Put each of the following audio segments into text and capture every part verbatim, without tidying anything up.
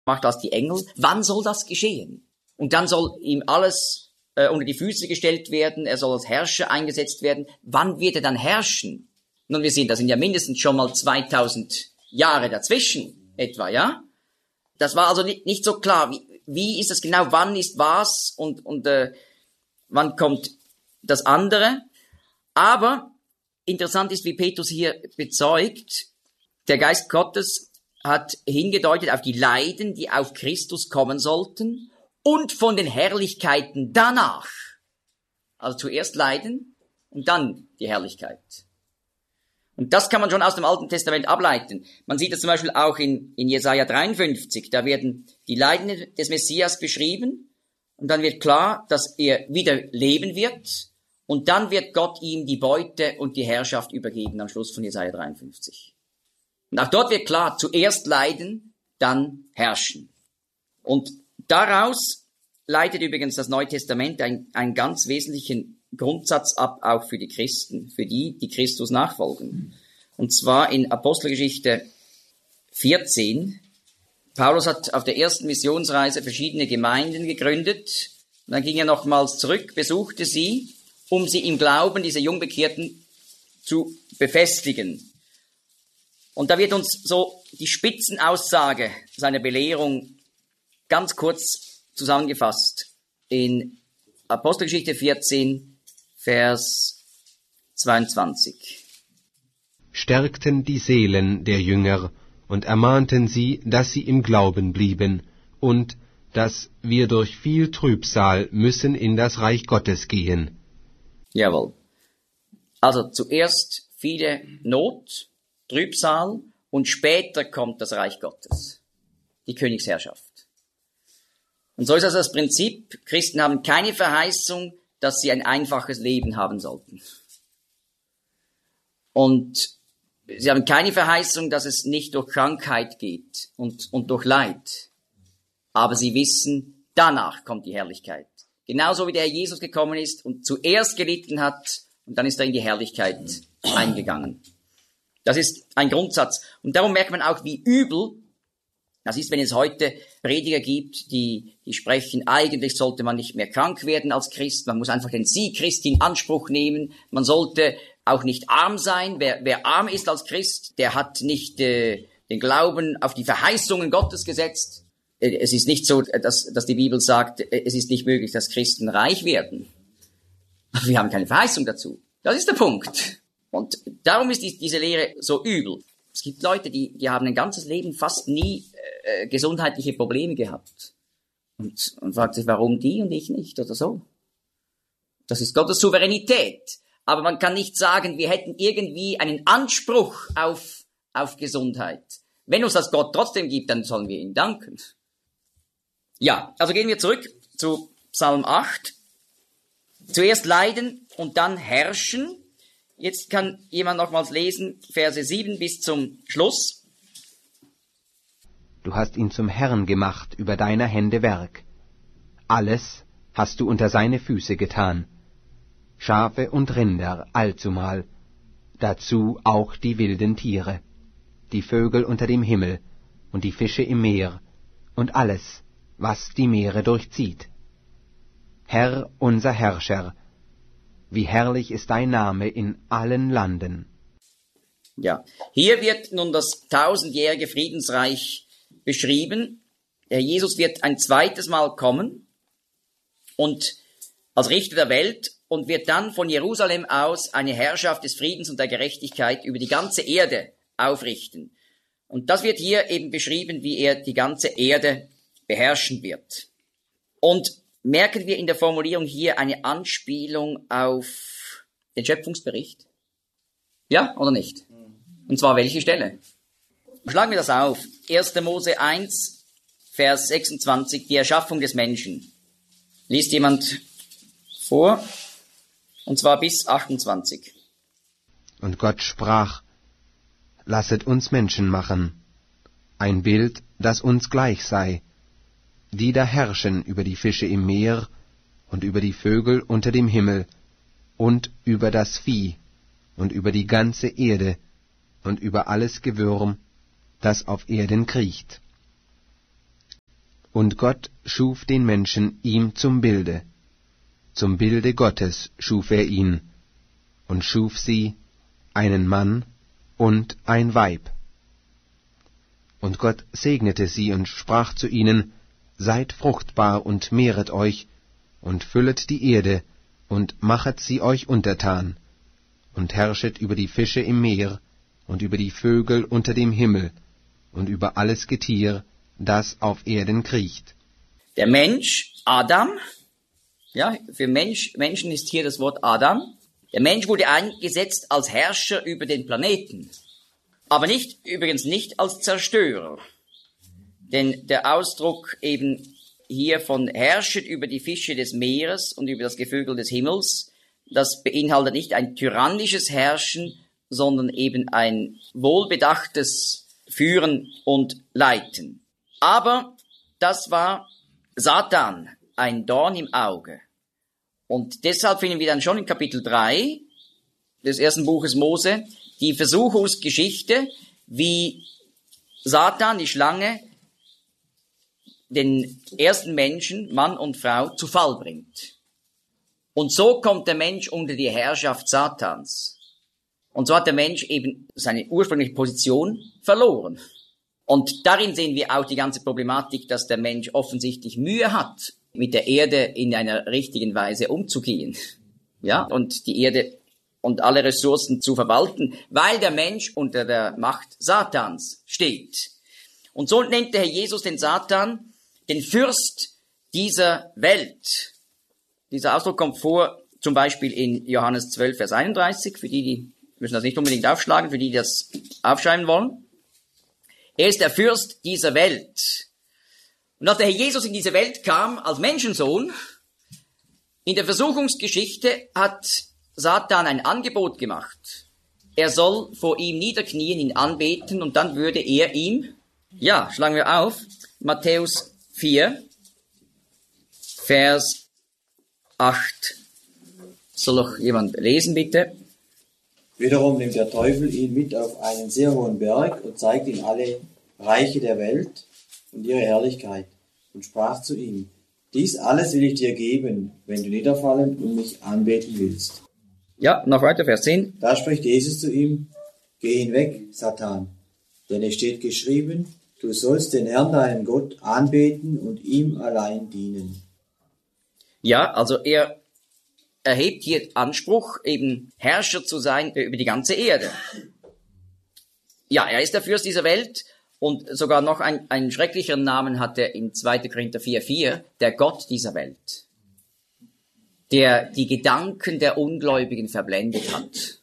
macht als die Engel. Wann soll das geschehen? Und dann soll ihm alles äh, unter die Füße gestellt werden, er soll als Herrscher eingesetzt werden. Wann wird er dann herrschen? Nun, wir sehen, da sind ja mindestens schon mal zweitausend Jahre dazwischen, etwa, ja? Das war also nicht, nicht so klar. Wie, wie ist das genau? Wann ist was? Und, und äh, wann kommt das andere? Aber interessant ist, wie Petrus hier bezeugt, der Geist Gottes hat hingedeutet auf die Leiden, die auf Christus kommen sollten und von den Herrlichkeiten danach. Also zuerst Leiden und dann die Herrlichkeit. Und das kann man schon aus dem Alten Testament ableiten. Man sieht das zum Beispiel auch in, in Jesaja dreiundfünfzig. Da werden die Leiden des Messias beschrieben und dann wird klar, dass er wieder leben wird und dann wird Gott ihm die Beute und die Herrschaft übergeben am Schluss von Jesaja dreiundfünfzig. Und auch dort wird klar, zuerst leiden, dann herrschen. Und daraus leitet übrigens das Neue Testament einen, einen ganz wesentlichen Grundsatz ab, auch für die Christen, für die, die Christus nachfolgen. Und zwar in Apostelgeschichte vierzehn. Paulus hat auf der ersten Missionsreise verschiedene Gemeinden gegründet. Und dann ging er nochmals zurück, besuchte sie, um sie im Glauben, diese Jungbekehrten, zu befestigen. Und da wird uns so die Spitzenaussage seiner Belehrung ganz kurz zusammengefasst in Apostelgeschichte vierzehn, Vers zweiundzwanzig. Stärkten die Seelen der Jünger und ermahnten sie, dass sie im Glauben blieben und dass wir durch viel Trübsal müssen in das Reich Gottes gehen. Jawohl. Also zuerst viele Not, Trübsal und später kommt das Reich Gottes, die Königsherrschaft. Und so ist also das Prinzip, Christen haben keine Verheißung, dass sie ein einfaches Leben haben sollten. Und sie haben keine Verheißung, dass es nicht durch Krankheit geht und, und durch Leid. Aber sie wissen, danach kommt die Herrlichkeit. Genauso wie der Herr Jesus gekommen ist und zuerst gelitten hat und dann ist er in die Herrlichkeit eingegangen. Das ist ein Grundsatz. Und darum merkt man auch, wie übel das ist, wenn es heute Prediger gibt, die, die sprechen, eigentlich sollte man nicht mehr krank werden als Christ, man muss einfach den Sieg Christi in Anspruch nehmen, man sollte auch nicht arm sein. Wer, wer arm ist als Christ, der hat nicht äh, den Glauben auf die Verheißungen Gottes gesetzt. Äh, es ist nicht so, dass, dass die Bibel sagt, äh, es ist nicht möglich, dass Christen reich werden. Wir haben keine Verheißung dazu. Das ist der Punkt. Und darum ist die, diese Lehre so übel. Es gibt Leute, die, die haben ein ganzes Leben fast nie äh, gesundheitliche Probleme gehabt. Und, und fragt sich, warum die und ich nicht oder so. Das ist Gottes Souveränität. Aber man kann nicht sagen, wir hätten irgendwie einen Anspruch auf, auf Gesundheit. Wenn uns das Gott trotzdem gibt, dann sollen wir ihm danken. Ja, also gehen wir zurück zu Psalm acht. Zuerst leiden und dann herrschen. Jetzt kann jemand nochmals lesen, Verse sieben bis zum Schluss. Du hast ihn zum Herrn gemacht über deiner Hände Werk. Alles hast du unter seine Füße getan. Schafe und Rinder allzumal, dazu auch die wilden Tiere, die Vögel unter dem Himmel und die Fische im Meer und alles, was die Meere durchzieht. Herr, unser Herrscher, wie herrlich ist dein Name in allen Landen. Ja, hier wird nun das tausendjährige Friedensreich beschrieben. Der Jesus wird ein zweites Mal kommen und als Richter der Welt und wird dann von Jerusalem aus eine Herrschaft des Friedens und der Gerechtigkeit über die ganze Erde aufrichten. Und das wird hier eben beschrieben, wie er die ganze Erde beherrschen wird. Und merken wir in der Formulierung hier eine Anspielung auf den Schöpfungsbericht? Ja oder nicht? Und zwar welche Stelle? Schlagen wir das auf. erster Mose eins, Vers sechsundzwanzig, die Erschaffung des Menschen. Liest jemand vor? Und zwar bis achtundzwanzig. Und Gott sprach, lasset uns Menschen machen, ein Bild, das uns gleich sei, die da herrschen über die Fische im Meer und über die Vögel unter dem Himmel und über das Vieh und über die ganze Erde und über alles Gewürm, das auf Erden kriecht. Und Gott schuf den Menschen ihm zum Bilde. Zum Bilde Gottes schuf er ihn, und schuf sie, einen Mann und ein Weib. Und Gott segnete sie und sprach zu ihnen, Seid fruchtbar und mehret euch, und füllet die Erde, und machet sie euch untertan, und herrschet über die Fische im Meer, und über die Vögel unter dem Himmel, und über alles Getier, das auf Erden kriecht. Der Mensch, Adam, ja, für Mensch, Menschen ist hier das Wort Adam. Der Mensch wurde eingesetzt als Herrscher über den Planeten. Aber nicht, übrigens nicht als Zerstörer. Denn der Ausdruck eben hier von herrschet über die Fische des Meeres und über das Gevögel des Himmels, das beinhaltet nicht ein tyrannisches Herrschen, sondern eben ein wohlbedachtes Führen und Leiten. Aber das war Satan, ein Dorn im Auge. Und deshalb finden wir dann schon in Kapitel drei des ersten Buches Mose die Versuchungsgeschichte, wie Satan, die Schlange, den ersten Menschen, Mann und Frau, zu Fall bringt. Und so kommt der Mensch unter die Herrschaft Satans. Und so hat der Mensch eben seine ursprüngliche Position verloren. Und darin sehen wir auch die ganze Problematik, dass der Mensch offensichtlich Mühe hat, mit der Erde in einer richtigen Weise umzugehen. Ja, und die Erde und alle Ressourcen zu verwalten, weil der Mensch unter der Macht Satans steht. Und so nennt der Herr Jesus den Satan den Fürst dieser Welt. Dieser Ausdruck kommt vor, zum Beispiel in Johannes zwölf, Vers einunddreißig, für die, die müssen das nicht unbedingt aufschlagen, für die, die das aufschreiben wollen. Er ist der Fürst dieser Welt. Und als der Herr Jesus in diese Welt kam, als Menschensohn, in der Versuchungsgeschichte hat Satan ein Angebot gemacht. Er soll vor ihm niederknien, ihn anbeten, und dann würde er ihm, ja, schlagen wir auf, Matthäus vier, Vers acht. Soll doch jemand lesen, bitte? Wiederum nimmt der Teufel ihn mit auf einen sehr hohen Berg und zeigt ihm alle Reiche der Welt und ihre Herrlichkeit und sprach zu ihm, dies alles will ich dir geben, wenn du niederfallen und mich anbeten willst. Ja, noch weiter, Vers zehn. Da spricht Jesus zu ihm, geh hinweg, Satan, denn es steht geschrieben, du sollst den Herrn, deinen Gott, anbeten und ihm allein dienen. Ja, also er erhebt hier Anspruch, eben Herrscher zu sein über die ganze Erde. Ja, er ist der Fürst dieser Welt und sogar noch ein, einen schrecklicheren Namen hat er in zweiter Korinther vier, vier, der Gott dieser Welt, der die Gedanken der Ungläubigen verblendet hat.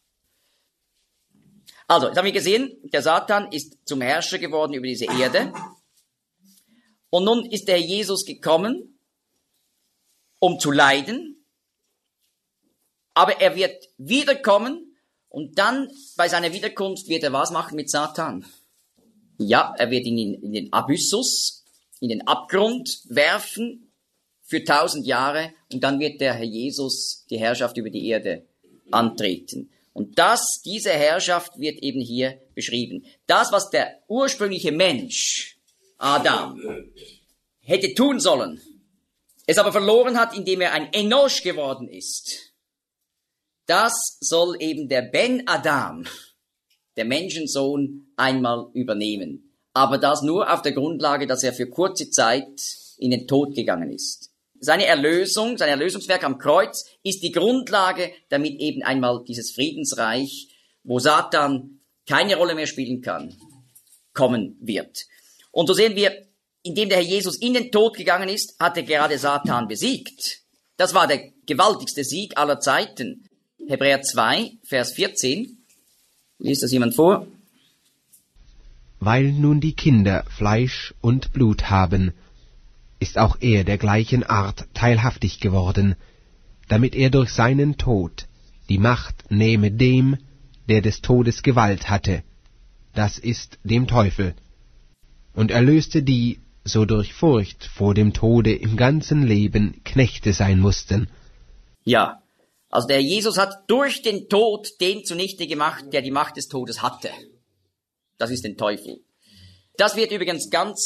Also, jetzt haben wir gesehen, der Satan ist zum Herrscher geworden über diese Erde. Und nun ist der Jesus gekommen, um zu leiden. Aber er wird wiederkommen und dann bei seiner Wiederkunft wird er was machen mit Satan? Ja, er wird ihn in, in den Abyssus, in den Abgrund werfen für tausend Jahre und dann wird der Herr Jesus die Herrschaft über die Erde antreten. Und das, diese Herrschaft wird eben hier beschrieben. Das, was der ursprüngliche Mensch, Adam, hätte tun sollen, es aber verloren hat, indem er ein Enosh geworden ist, das soll eben der Ben Adam, der Menschensohn, einmal übernehmen. Aber das nur auf der Grundlage, dass er für kurze Zeit in den Tod gegangen ist. Seine Erlösung, sein Erlösungswerk am Kreuz ist die Grundlage, damit eben einmal dieses Friedensreich, wo Satan keine Rolle mehr spielen kann, kommen wird. Und so sehen wir, indem der Herr Jesus in den Tod gegangen ist, hat er gerade Satan besiegt. Das war der gewaltigste Sieg aller Zeiten. Hebräer zwei, Vers vierzehn. Liest das jemand vor? Weil nun die Kinder Fleisch und Blut haben, ist auch er der gleichen Art teilhaftig geworden, damit er durch seinen Tod die Macht nehme dem, der des Todes Gewalt hatte, das ist dem Teufel, und erlöste die, so durch Furcht vor dem Tode im ganzen Leben Knechte sein mussten. Ja, also der Jesus hat durch den Tod den zunichte gemacht, der die Macht des Todes hatte. Das ist den Teufel. Das wird übrigens ganz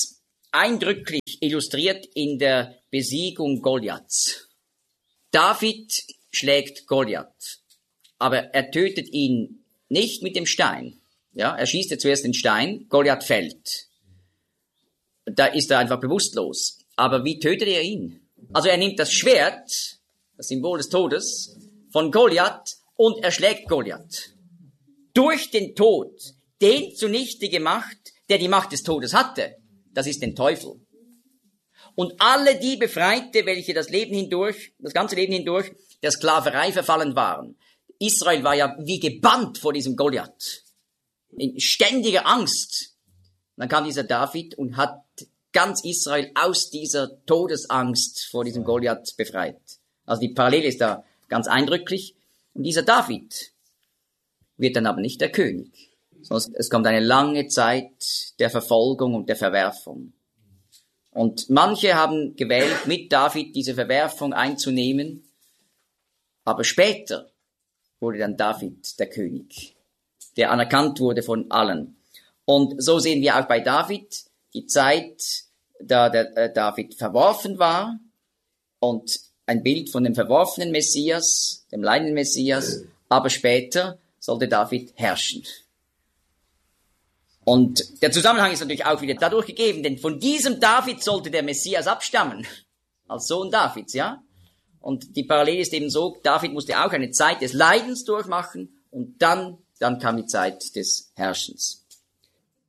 eindrücklich illustriert in der Besiegung Goliaths. David schlägt Goliath, aber er tötet ihn nicht mit dem Stein. Ja, er schießt ja zuerst den Stein, Goliath fällt. Da ist er einfach bewusstlos. Aber wie tötet er ihn? Also er nimmt das Schwert, das Symbol des Todes, von Goliath und erschlägt Goliath. Durch den Tod, den zunichte gemacht, der die Macht des Todes hatte. Das ist den Teufel. Und alle die Befreite, welche das Leben hindurch, das ganze Leben hindurch, der Sklaverei verfallen waren. Israel war ja wie gebannt vor diesem Goliath. In ständiger Angst. Und dann kam dieser David und hat ganz Israel aus dieser Todesangst vor diesem Goliath befreit. Also die Parallele ist da ganz eindrücklich. Und dieser David wird dann aber nicht der König. Sondern es kommt eine lange Zeit der Verfolgung und der Verwerfung. Und manche haben gewählt, mit David diese Verwerfung einzunehmen. Aber später wurde dann David der König, der anerkannt wurde von allen. Und so sehen wir auch bei David die Zeit, da der äh, David verworfen war und ein Bild von dem verworfenen Messias, dem leidenden Messias, aber später sollte David herrschen. Und der Zusammenhang ist natürlich auch wieder dadurch gegeben, denn von diesem David sollte der Messias abstammen, als Sohn Davids, ja? Und die Parallele ist eben so, David musste auch eine Zeit des Leidens durchmachen und dann, dann kam die Zeit des Herrschens.